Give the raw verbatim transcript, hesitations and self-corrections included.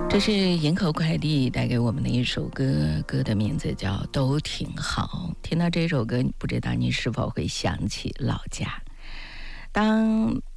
这是营口快递带给我们的一首歌，歌的名字叫《都挺好》。听到这首歌，不知道你是否会想起老家？当